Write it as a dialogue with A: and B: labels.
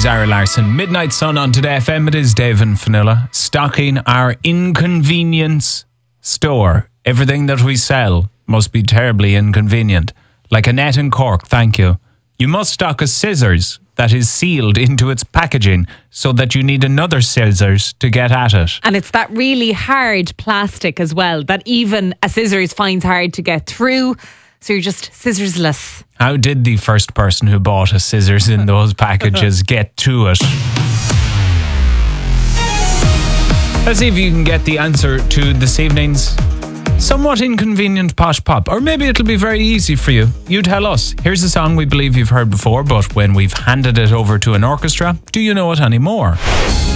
A: Zara Larson. Midnight Sun on Today FM. It is Dave and Fionnuala stocking our inconvenience store. Everything that we sell must be terribly inconvenient. Like a net and cork, thank you. You must stock a scissors that is sealed into its packaging so that you need another scissors to get at it.
B: And it's that really hard plastic as well that even a scissors finds hard to get through. So you're just scissorsless.
A: How did the first person who bought a scissors in those packages get to it? Let's see if you can get the answer to this evening's somewhat inconvenient posh pop. Or maybe it'll be very easy for you. You tell us. Here's a song we believe you've heard before, but when we've handed it over to an orchestra, do you know it anymore?